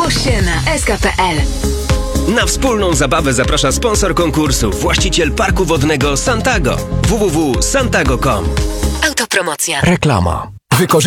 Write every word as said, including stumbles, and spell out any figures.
Spójrz się na s k kropka p l. Na wspólną zabawę zaprasza sponsor konkursu, właściciel parku wodnego Santago. w w w kropka santago kropka com. Autopromocja. Reklama. Wykorzystaj